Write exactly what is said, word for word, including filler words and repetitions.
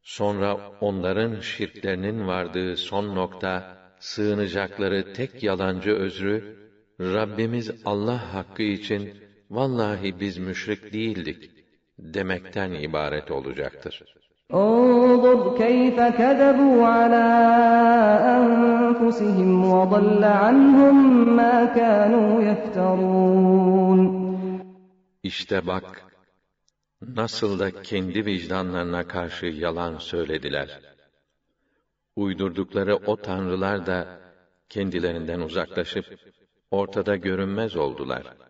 Sonra onların şirklerinin vardığı son nokta, sığınacakları tek yalancı özrü, Rabbimiz Allah hakkı için, vallahi biz müşrik değildik demekten ibaret olacaktır. انظُرْ كَيْفَ كَذَبُوا عَلَى أَنفُسِهِمْ وَضَلَّ عَنْهُمْ مَا كَانُوا يَفْتَرُونَ İşte bak, nasıl da kendi vicdanlarına karşı yalan söylediler. Uydurdukları o tanrılar da kendilerinden uzaklaşıp ortada görünmez oldular.